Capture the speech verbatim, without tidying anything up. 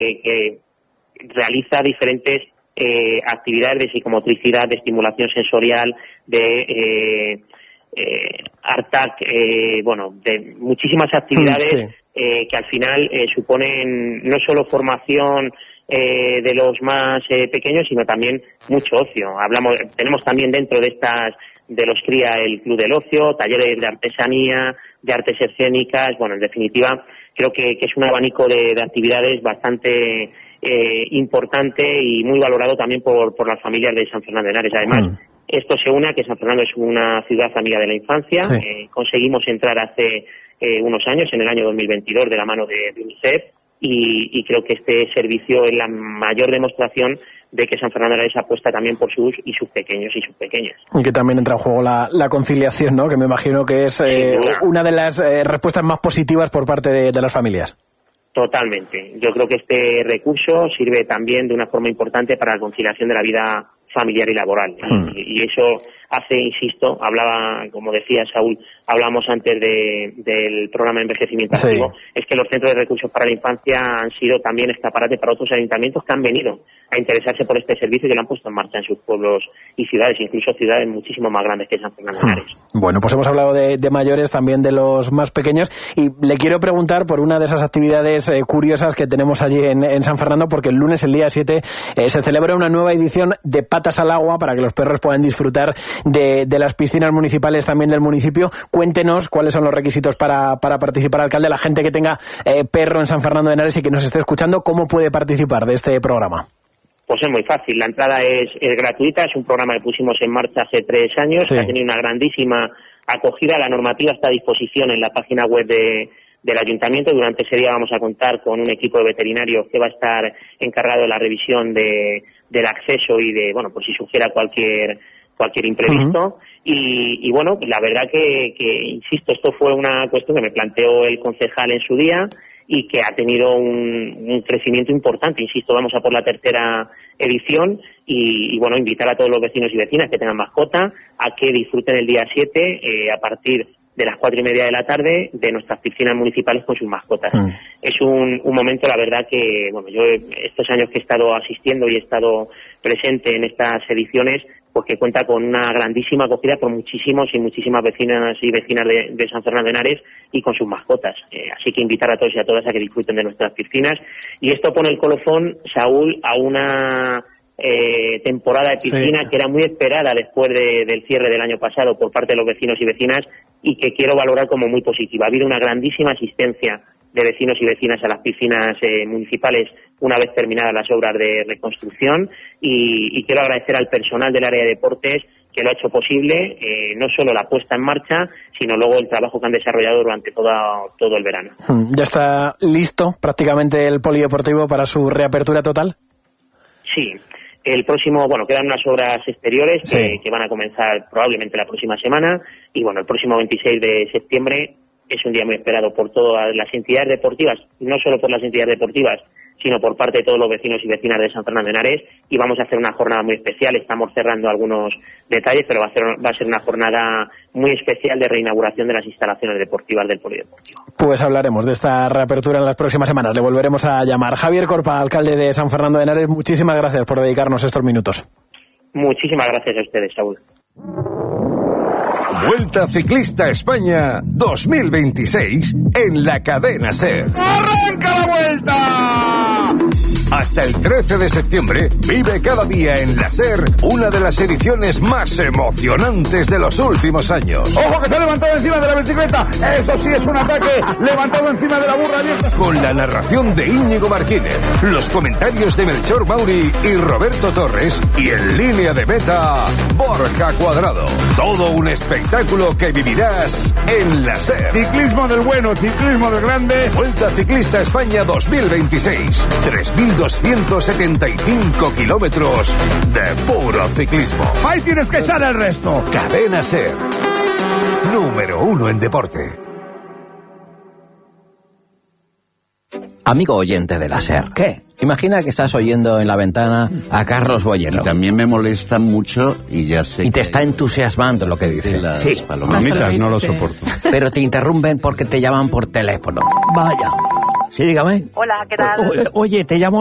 que, que realiza diferentes eh, actividades de psicomotricidad, de estimulación sensorial, de eh, eh, ARTAC, eh, bueno, de muchísimas actividades sí. eh, que al final eh, suponen no solo formación eh, de los más eh, pequeños, sino también mucho ocio. Hablamos, tenemos también dentro de estas de los cría el Club del Ocio, talleres de artesanía, de artes escénicas. Bueno, en definitiva, creo que, que es un abanico de, de actividades bastante eh, importante y muy valorado también por, por las familias de San Fernando de Henares. Además, mm. esto se une a que San Fernando es una ciudad amiga de la infancia. Sí. Eh, conseguimos entrar hace eh, unos años, en el año dos mil veintidós, de la mano de, de UNICEF, y, y creo que este servicio es la mayor demostración de que San Fernando de Henares apuesta también por sus y sus pequeños y sus pequeñas. Y que también entra en juego la, la conciliación, ¿no? Que me imagino que es eh, una de las eh, respuestas más positivas por parte de, de las familias. Totalmente. Yo creo que este recurso sirve también de una forma importante para la conciliación de la vida familiar y laboral. Hmm. Y, y eso hace, insisto, hablaba, como decía Saúl, hablamos antes de, del programa de envejecimiento activo, sí. es que los centros de recursos para la infancia han sido también escaparate para otros ayuntamientos que han venido a interesarse por este servicio y que lo han puesto en marcha en sus pueblos y ciudades, incluso ciudades muchísimo más grandes que San Fernando de Henares. Bueno, pues hemos hablado de, de mayores, también de los más pequeños, y le quiero preguntar por una de esas actividades eh, curiosas que tenemos allí en, en San Fernando, porque el lunes, el día siete, eh, se celebra una nueva edición de Patas al Agua para que los perros puedan disfrutar de, de las piscinas municipales también del municipio. Cuéntenos cuáles son los requisitos para, para participar, alcalde. La gente que tenga eh, perro en San Fernando de Henares y que nos esté escuchando, ¿cómo puede participar de este programa? Pues es muy fácil, la entrada es, es gratuita, es un programa que pusimos en marcha hace tres años, sí. que ha tenido una grandísima acogida, la normativa está a disposición en la página web de, del ayuntamiento. Durante ese día vamos a contar con un equipo de veterinarios que va a estar encargado de la revisión de, del acceso y de, bueno, por si surgiera cualquier cualquier imprevisto. Uh-huh. y, y bueno, la verdad que, que, insisto, esto fue una cuestión que me planteó el concejal en su día y que ha tenido un, un crecimiento importante. Insisto, vamos a por la tercera edición y, y bueno, invitar a todos los vecinos y vecinas que tengan mascota a que disfruten el día siete eh, a partir de las cuatro y media de la tarde de nuestras piscinas municipales con sus mascotas. Mm. Es un, un momento, la verdad, que bueno, yo estos años que he estado asistiendo y he estado presente en estas ediciones, pues que cuenta con una grandísima acogida por muchísimos y muchísimas vecinas y vecinas de, de San Fernando de Henares y con sus mascotas. Eh, así que invitar a todos y a todas a que disfruten de nuestras piscinas. Y esto pone el colofón, Saúl, a una eh, temporada de piscina sí. que era muy esperada después de, del cierre del año pasado por parte de los vecinos y vecinas y que quiero valorar como muy positiva. Ha habido una grandísima asistencia de vecinos y vecinas a las piscinas eh, municipales una vez terminadas las obras de reconstrucción y, y quiero agradecer al personal del área de deportes que lo ha hecho posible, eh, no solo la puesta en marcha, sino luego el trabajo que han desarrollado durante toda, todo el verano. ¿Ya está listo prácticamente el polideportivo para su reapertura total? Sí. El próximo, bueno, quedan unas obras exteriores que, sí. que van a comenzar probablemente la próxima semana y bueno, el próximo veintiséis de septiembre es un día muy esperado por todas las entidades deportivas, no solo por las entidades deportivas, sino por parte de todos los vecinos y vecinas de San Fernando de Henares, y vamos a hacer una jornada muy especial. Estamos cerrando algunos detalles, pero va a ser, va a ser una jornada muy especial de reinauguración de las instalaciones deportivas del polideportivo. Pues hablaremos de esta reapertura en las próximas semanas, le volveremos a llamar. Javier Corpa, alcalde de San Fernando de Henares, muchísimas gracias por dedicarnos estos minutos. Muchísimas gracias a ustedes, Saúl. Vuelta Ciclista España dos mil veintiséis en la cadena SER. ¡Arranca la vuelta! Hasta el trece de septiembre, vive cada día en la SER una de las ediciones más emocionantes de los últimos años. ¡Ojo que se ha levantado encima de la bicicleta! ¡Eso sí es un ataque! ¡Levantado encima de la burra abierta! Con la narración de Íñigo Martínez, los comentarios de Melchor Mauri y Roberto Torres y en línea de meta, Borja Cuadrado. Todo un espectáculo que vivirás en la SER. Ciclismo del bueno, ciclismo del grande. Vuelta Ciclista España dos mil veintiséis. tres mil doscientos setenta y cinco kilómetros de puro ciclismo. Ahí tienes que echar el resto. Cadena SER, número uno en deporte. Amigo oyente de la SER. ¿Qué? Imagina que estás oyendo en la ventana a Carlos Boyero. Y también me molesta mucho y ya sé. Y te está entusiasmando lo que dice. Las sí. palomitas no lo soporto. Pero te interrumpen porque te llaman por teléfono. Vaya. Sí, dígame. Hola, ¿qué tal? O- oye, te llamo